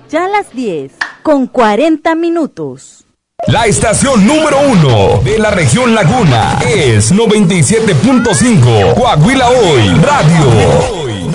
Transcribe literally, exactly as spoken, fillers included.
Ya las diez, con cuarenta minutos. La estación número uno de la región Laguna es noventa y siete punto cinco Coahuila Hoy Radio.